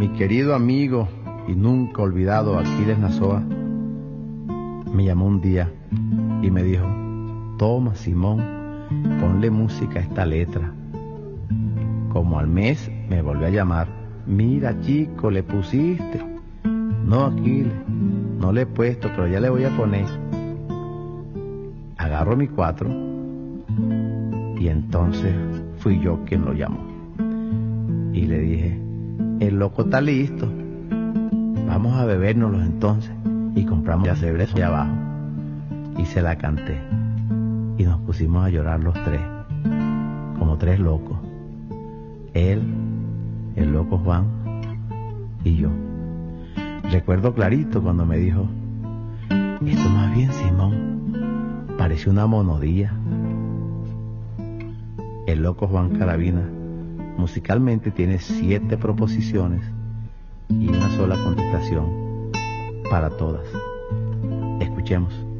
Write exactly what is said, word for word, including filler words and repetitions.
Mi querido amigo y nunca olvidado Aquiles Nazoa me llamó un día y me dijo: toma, Simón, ponle música a esta letra. Como al mes me volvió a llamar: mira, chico, le pusiste. No, Aquiles, no le he puesto, pero ya le voy a poner. Agarro mi cuatro y entonces fui yo quien lo llamó y le dije: el loco está listo, vamos a bebérnoslos entonces, y compramos ya cerveza allá abajo. Y se la canté y nos pusimos a llorar los tres, como tres locos, él, el loco Juan y yo. Recuerdo clarito cuando me dijo: esto más bien, Simón, parece una monodía. El loco Juan Carabina musicalmente tiene siete proposiciones y una sola contestación para todas. Escuchemos.